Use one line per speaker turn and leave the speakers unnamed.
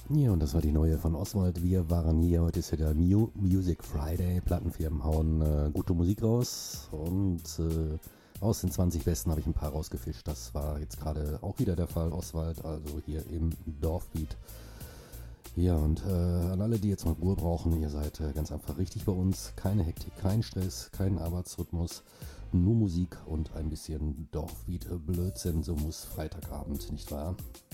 Ja, und das war die neue von Oswald. Wir waren hier, heute ist ja der Music Friday. Plattenfirmen hauen gute Musik raus und aus den 20 Besten habe ich ein paar rausgefischt. Das war jetzt gerade auch wieder der Fall, Oswald, also hier im Dorfbeat. Ja, und an alle, die jetzt mal Ruhe brauchen, ihr seid ganz einfach richtig bei uns. Keine Hektik, kein Stress, kein Arbeitsrhythmus, nur Musik und ein bisschen Dorfbeat Blödsinn. So muss Freitagabend, nicht wahr?